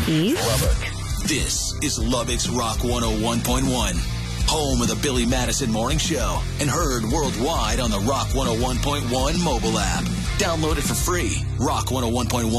Keys. Lubbock. This is Lubbock's Rock 101.1, home of the Billy Madison Morning Show, and heard worldwide on the Rock 101.1 mobile app. Download it for free. Rock 101.1.